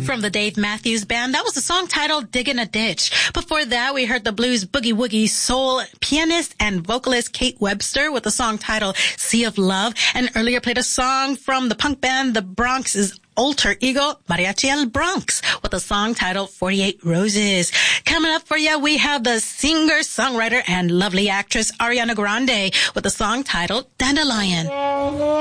From the Dave Matthews Band, that was a song titled Diggin' a Ditch. Before that, we heard the blues boogie woogie soul pianist and vocalist Kate Webster with the song titled Sea of Love, and earlier played a song from the punk band The Bronx's alter ego, Mariachi El Bronx, with a song titled 48 Roses. Coming up for you, we have the singer, songwriter, and lovely actress Ariana Grande with a song titled Dandelion.